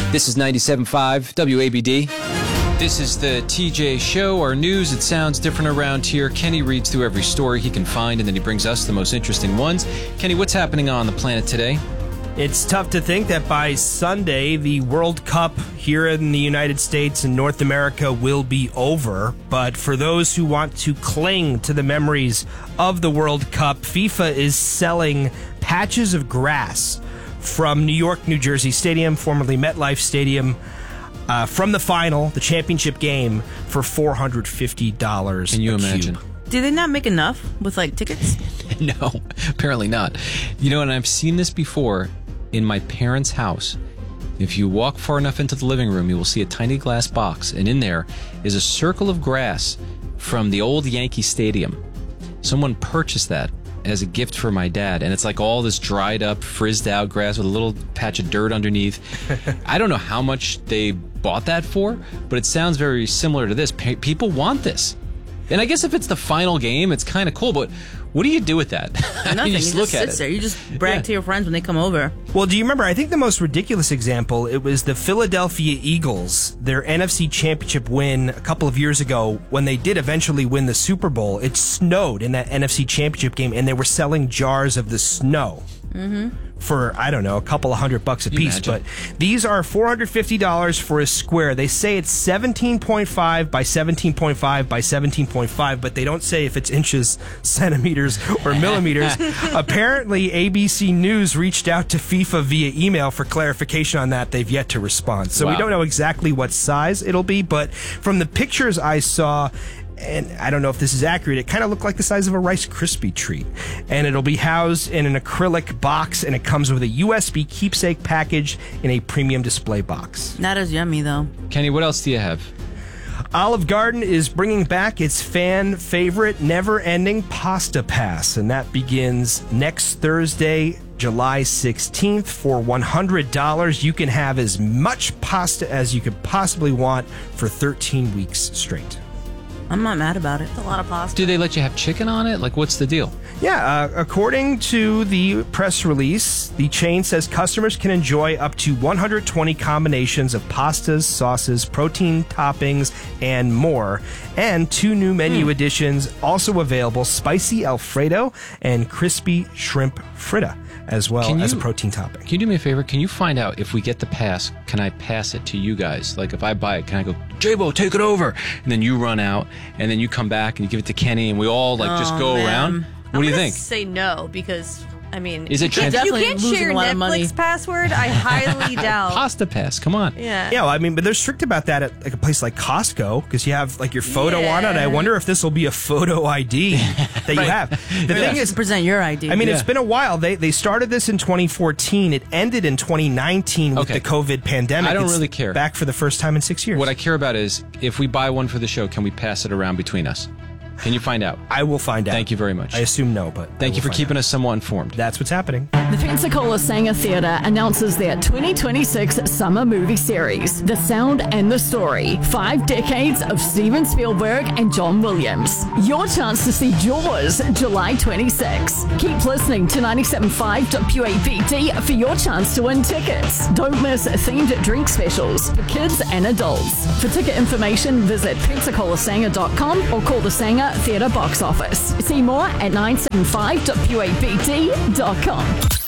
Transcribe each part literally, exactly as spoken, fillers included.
This is ninety-seven point five W A B D. This is the T J Show, our news. It sounds different around here. Kenny reads through every story he can find, and then he brings us the most interesting ones. Kenny, what's happening on the planet today? It's tough to think that by Sunday, the World Cup here in the United States and North America will be over. But for those who want to cling to the memories of the World Cup, FIFA is selling patches of grass from New York, New Jersey Stadium, formerly MetLife Stadium, uh, from the final, the championship game, for four hundred fifty dollars. Can you a imagine? Cube. Did they not make enough with, like, tickets? No, apparently not. You know, and I've seen this before in my parents' house. If you walk far enough into the living room, you will see a tiny glass box, and in there is a circle of grass from the old Yankee Stadium. Someone purchased that as a gift for my dad, and it's like all this dried up, frizzed out grass with a little patch of dirt underneath. I don't know how much they bought that for, but it sounds very similar to this. P- people want this. And I guess if it's the final game, it's kind of cool, but what do you do with that? Nothing. you It just just look at sits it. there. You just brag Yeah. to your friends when they come over. Well, do you remember, I think the most ridiculous example, it was the Philadelphia Eagles, their N F C championship win a couple of years ago when they did eventually win the Super Bowl. It snowed in that N F C championship game, and they were selling jars of the snow. Mm-hmm. For, I don't know, a couple of hundred bucks a Can you piece. imagine? But these are four hundred fifty dollars for a square. They say it's seventeen point five by seventeen point five by seventeen point five, but they don't say if it's inches, centimeters, or millimeters. Apparently, A B C News reached out to FIFA via email for clarification on that. They've yet to respond. So Wow. we don't know exactly what size it'll be, but from the pictures I saw, and I don't know if this is accurate, it kind of looked like the size of a Rice Krispie treat. And it'll be housed in an acrylic box, and it comes with a U S B keepsake package in a premium display box. Not as yummy, though. Kenny, what else do you have? Olive Garden is bringing back its fan favorite never-ending Pasta Pass, and that begins next Thursday, July sixteenth. For one hundred dollars, you can have as much pasta as you could possibly want for thirteen weeks straight. I'm not mad about it. It's a lot of pasta. Do they let you have chicken on it? Like, what's the deal? Yeah, uh, according to the press release, the chain says customers can enjoy up to one hundred twenty combinations of pastas, sauces, protein toppings, and more. And two new menu Mm. additions also available, spicy Alfredo and crispy shrimp fritta, as well Can as a you- protein topping. Can you do me a favor? Can you find out if we get the pass, can I pass it to you guys? Like, if I buy it, can I go, J-Bo, take it over? And then you run out, and then you come back and you give it to Kenny, and we all, like, just Oh, go man. around? What I'm do you gonna think? Say no because I mean, Is it if trans- you Definitely can't losing share a lot of money. Netflix password? I highly doubt. Pasta pass, come on. Yeah. Yeah, well, I mean, but they're strict about that at like a place like Costco because you have like your photo on it. I Yeah. wonder if this will be a photo I D that you have. The thing is, Present your I D. I mean, Yeah. it's been a while. They they started this in twenty fourteen. It ended in twenty nineteen with Okay. the COVID pandemic. I don't It's really care. Back for the first time in six years. What I care about is, if we buy one for the show, can we pass it around between us? Can you find out? I will find out. Thank you very much. I assume no, but Thank you for keeping us somewhat informed. That's what's happening. The Pensacola Sanger Theatre announces their twenty twenty-six summer movie series, The Sound and the Story. Five decades of Steven Spielberg and John Williams. Your chance to see Jaws, July twenty-sixth. Keep listening to ninety-seven point five W A B D for your chance to win tickets. Don't miss themed drink specials for kids and adults. For ticket information, visit pensacola sanger dot com or call the Sanger Theatre box office. See more at nine seven five W A B D dot com.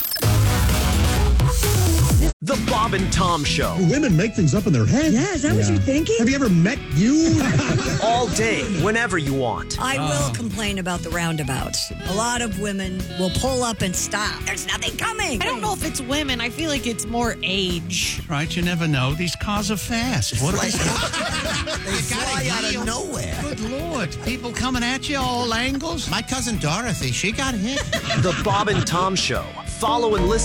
The Bob and Tom Show. Women make things up in their head. Yeah, is that what you're thinking? Have you ever met you? All day, whenever you want. I will complain about the roundabouts. A lot of women will pull up and stop. There's nothing coming. I don't know if it's women. I feel like it's more age. Right, you never know. These cars are fast. What Like, they fly out of nowhere. Good Lord. People coming at you all angles. My cousin Dorothy, she got hit. The Bob and Tom Show. Follow and listen